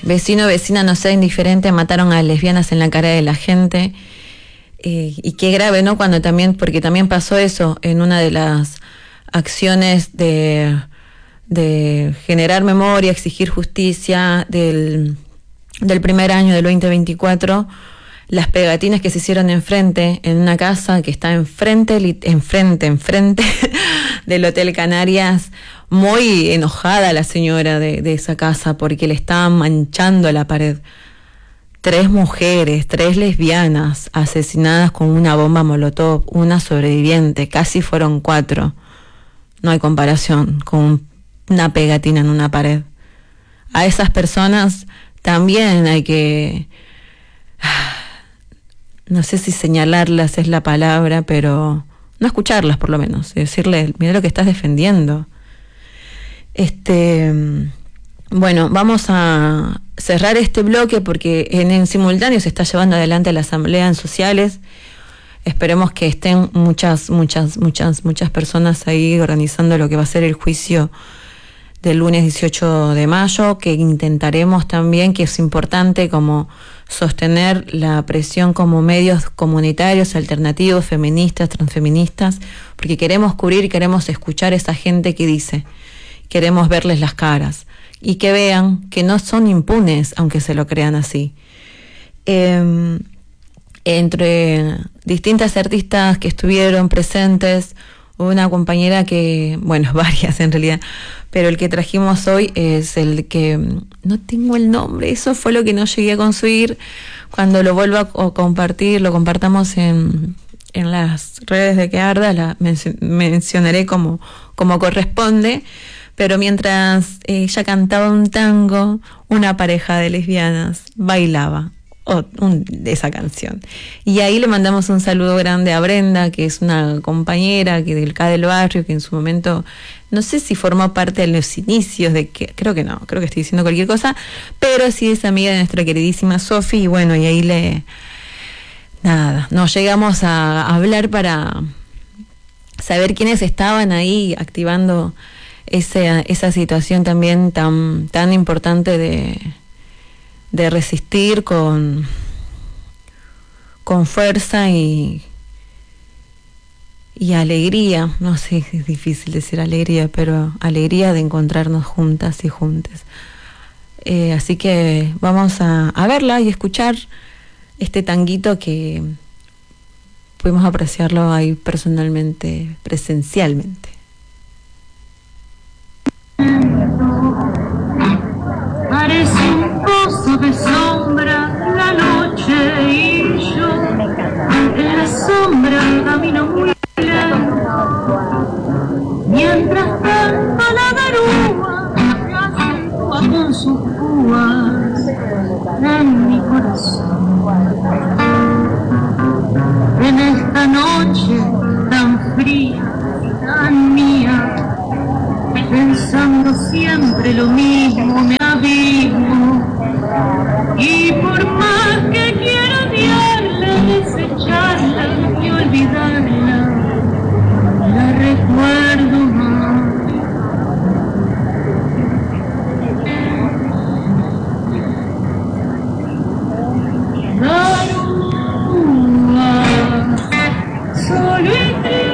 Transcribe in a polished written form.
Vecino, vecina, no sea indiferente, mataron a lesbianas en la cara de la gente. Y qué grave, ¿no? Cuando también, porque también pasó eso en una de las acciones de generar memoria, exigir justicia del primer año del 2024, las pegatinas que se hicieron enfrente, en una casa que está enfrente del Hotel Canarias, muy enojada la señora de esa casa porque le estaban manchando la pared. 3 mujeres, 3 lesbianas asesinadas con una bomba molotov, una sobreviviente, casi fueron 4. No hay comparación con una pegatina en una pared. A esas personas también hay que, no sé si señalarlas es la palabra, pero no escucharlas por lo menos, decirle, mira lo que estás defendiendo. Bueno, vamos a cerrar este bloque porque en simultáneo se está llevando adelante la asamblea en sociales. Esperemos que estén muchas personas ahí organizando lo que va a ser el juicio del lunes 18 de mayo, que intentaremos también, que es importante como sostener la presión como medios comunitarios, alternativos, feministas, transfeministas, porque queremos cubrir y queremos escuchar a esa gente que dice, queremos verles las caras y que vean que no son impunes, aunque se lo crean así. Entre distintas artistas que estuvieron presentes, hubo una compañera que, bueno, varias en realidad, pero el que trajimos hoy es el que, no tengo el nombre, eso fue lo que no llegué a conseguir. Cuando lo vuelva a compartir, lo compartamos en las redes de Que Arda, la mencionaré como corresponde. Pero mientras ella cantaba un tango, una pareja de lesbianas bailaba de esa canción. Y ahí le mandamos un saludo grande a Brenda, que es una compañera que del K del barrio, que en su momento, no sé si formó parte de los inicios creo que no, creo que estoy diciendo cualquier cosa, pero sí es amiga de nuestra queridísima Sofi, y bueno, y ahí nos llegamos a hablar para saber quiénes estaban ahí activando esa situación también tan importante de resistir con fuerza y alegría. No sé si es difícil decir alegría, pero alegría de encontrarnos juntas y juntes. Así que vamos a verla y escuchar este tanguito que pudimos apreciarlo ahí personalmente, presencialmente. Parece un pozo de sombra la noche y yo en la sombra camino muy lento. Mientras tanto la garúa acentúa con sus púas en mi corazón. En esta noche tan fría, tan mía, pensando siempre lo mismo, me abismo. Y por más que quiera odiarla, desecharla y olvidarla, la recuerdo más. Garúa, solo y triste.